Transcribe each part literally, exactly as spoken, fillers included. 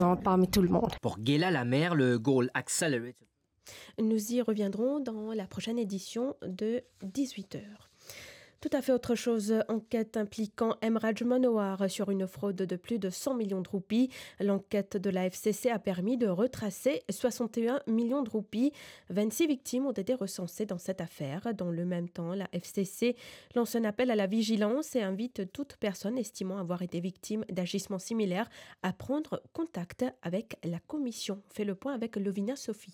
parmi tout le monde. Pour Guéla Lamère, le Goal Accelerator. Nous y reviendrons dans la prochaine édition de dix-huit heures. Tout à fait autre chose, enquête impliquant Emraj Monowar sur une fraude de plus de cent millions de roupies. L'enquête de la F C C a permis de retracer soixante et un millions de roupies. vingt-six victimes ont été recensées dans cette affaire. Dans le même temps, la F C C lance un appel à la vigilance et invite toute personne estimant avoir été victime d'agissements similaires à prendre contact avec la commission. On fait le point avec Lovina Sophie.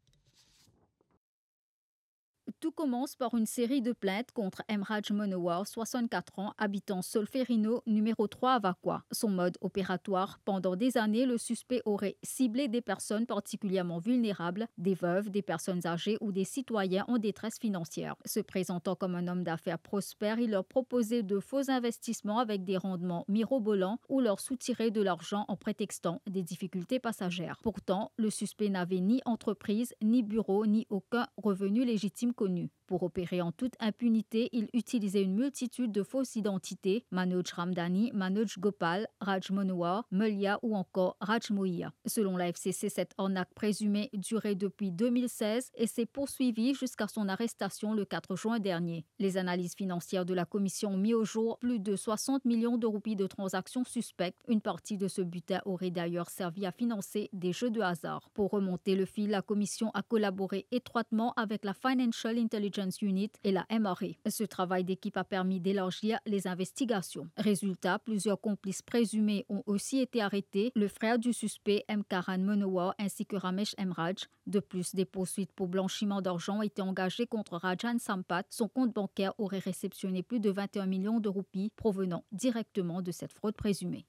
Tout commence par une série de plaintes contre Emraj Monowar, soixante-quatre ans, habitant Solferino, numéro trois à Vakwa. Son mode opératoire, pendant des années, le suspect aurait ciblé des personnes particulièrement vulnérables, des veuves, des personnes âgées ou des citoyens en détresse financière. Se présentant comme un homme d'affaires prospère, il leur proposait de faux investissements avec des rendements mirobolants ou leur soutirait de l'argent en prétextant des difficultés passagères. Pourtant, le suspect n'avait ni entreprise, ni bureau, ni aucun revenu légitime connu. Pour opérer en toute impunité, il utilisait une multitude de fausses identités, Manoj Ramdani, Manoj Gopal, Raj Monowar, Mulya ou encore Raj Mohiya. Selon la F C C, cette arnaque présumée durait depuis deux mille seize et s'est poursuivie jusqu'à son arrestation le quatre juin dernier. Les analyses financières de la commission ont mis au jour plus de soixante millions de roupies de transactions suspectes. Une partie de ce butin aurait d'ailleurs servi à financer des jeux de hasard. Pour remonter le fil, la commission a collaboré étroitement avec la Financial Intelligence Unit et la M R A. Ce travail d'équipe a permis d'élargir les investigations. Résultat, plusieurs complices présumés ont aussi été arrêtés, le frère du suspect M. Karan Monowar ainsi que Ramesh Emraj. De plus, des poursuites pour blanchiment d'argent ont été engagées contre Rajan Sampat. Son compte bancaire aurait réceptionné plus de vingt et un millions de roupies provenant directement de cette fraude présumée.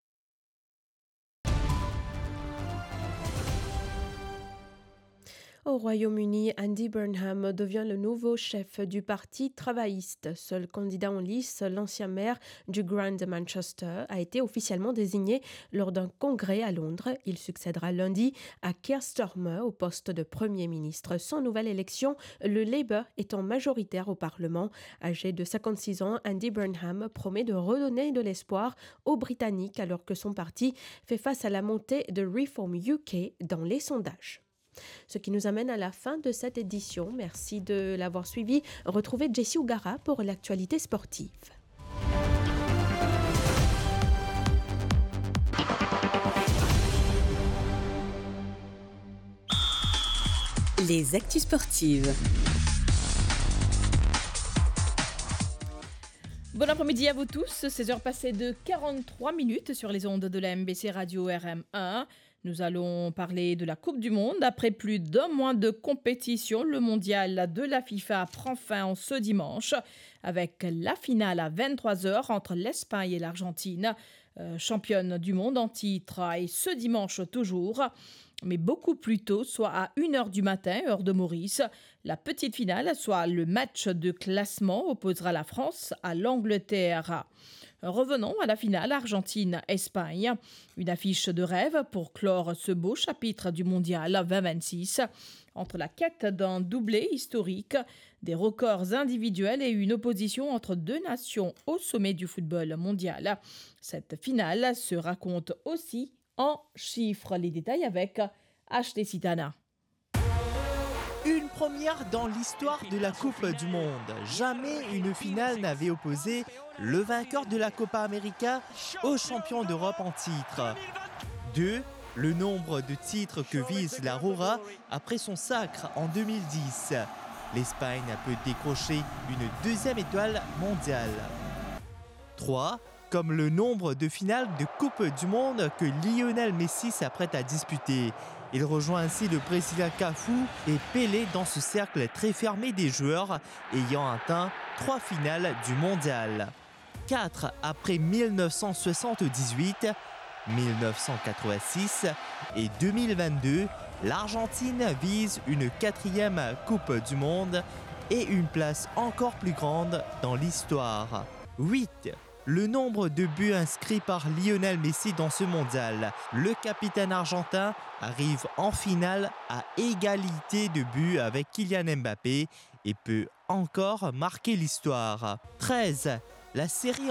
Au Royaume-Uni, Andy Burnham devient le nouveau chef du Parti travailliste. Seul candidat en lice, l'ancien maire du Grand Manchester a été officiellement désigné lors d'un congrès à Londres. Il succédera lundi à Keir Starmer au poste de Premier ministre. Sans nouvelle élection, le Labour étant majoritaire au Parlement. Âgé de cinquante-six ans, Andy Burnham promet de redonner de l'espoir aux Britanniques alors que son parti fait face à la montée de Reform U K dans les sondages. Ce qui nous amène à la fin de cette édition. Merci de l'avoir suivi. Retrouvez Jessie Ougara pour l'actualité sportive. Les actus sportives. Bon après-midi à vous tous, seize heures passées de quarante-trois minutes sur les ondes de la M B C Radio R M un. Nous allons parler de la Coupe du Monde. Après plus d'un mois de compétition, le mondial de la FIFA prend fin en ce dimanche avec la finale à vingt-trois heures entre l'Espagne et l'Argentine. Euh, championne du monde en titre et ce dimanche toujours. Mais beaucoup plus tôt, soit à une heure du matin, heure de Maurice. La petite finale, soit le match de classement, opposera la France à l'Angleterre. Revenons à la finale Argentine-Espagne. Une affiche de rêve pour clore ce beau chapitre du mondial vingt vingt-six. Entre la quête d'un doublé historique, des records individuels et une opposition entre deux nations au sommet du football mondial. Cette finale se raconte aussi en chiffres. Les détails avec Ashley Sitana. Une première dans l'histoire de la Coupe du Monde. Jamais une finale n'avait opposé le vainqueur de la Copa América au champion d'Europe en titre. Deux, le nombre de titres que vise la Roja après son sacre en deux mille dix. L'Espagne peut décrocher une deuxième étoile mondiale. Trois, comme le nombre de finales de Coupe du Monde que Lionel Messi s'apprête à disputer. Il rejoint ainsi le Brésilien Cafu et Pelé dans ce cercle très fermé des joueurs ayant atteint trois finales du mondial. quatre après mille neuf cent soixante-dix-huit, mille neuf cent quatre-vingt-six et deux mille vingt-deux, l'Argentine vise une quatrième Coupe du Monde et une place encore plus grande dans l'histoire. huit Le nombre de buts inscrits par Lionel Messi dans ce mondial. Le capitaine argentin arrive en finale à égalité de buts avec Kylian Mbappé et peut encore marquer l'histoire. treize La série